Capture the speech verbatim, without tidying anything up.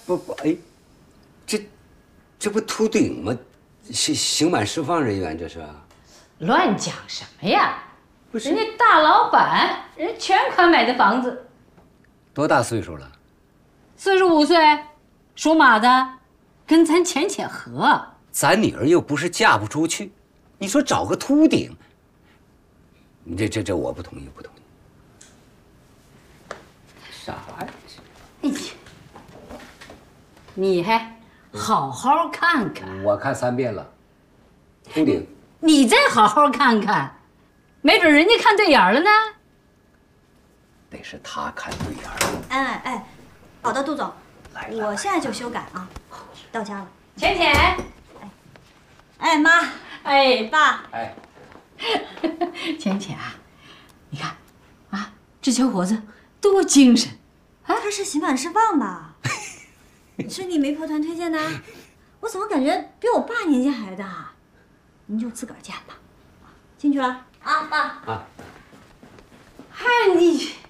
不不，哎，这这不秃顶吗？刑刑满释放人员这是？ 乱讲什么呀？ 不是， 人家大老板，人全款买的房子， 多大岁数了？ 四十五岁，属马的，跟咱浅浅合。 咱女儿又不是嫁不出去，你说找个秃顶，你这这这我不同意，不同意。啥呀？ 哎呀，你还好好看看。 我看三遍了，秃顶。 你再好好看看，没准人家看对眼了呢。 得是他看对眼了。 哎哎，好的，杜总，我现在就修改啊。到家了。 浅浅， 哎，哎妈， 哎爸， 哎， 浅浅啊，你看，啊，这小伙子多精神， 啊，他是刑满释放吧？是你媒婆团推荐的？我怎么感觉比我爸年纪还大？您就自个儿见吧。进去了啊，爸。 啊。 嗨，你。